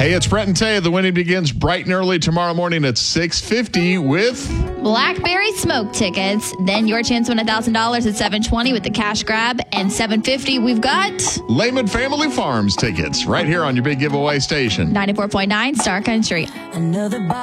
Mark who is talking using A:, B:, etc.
A: Hey, it's Brett and Tay. The winning begins bright and early tomorrow morning at 6:50 with
B: Blackberry Smoke tickets. Then your chance to win $1,000 at 7:20 with the cash grab. And 7:50, we've got
A: Lehman Family Farms tickets right here on your big giveaway station.
B: 94.9 Star Country.
C: Another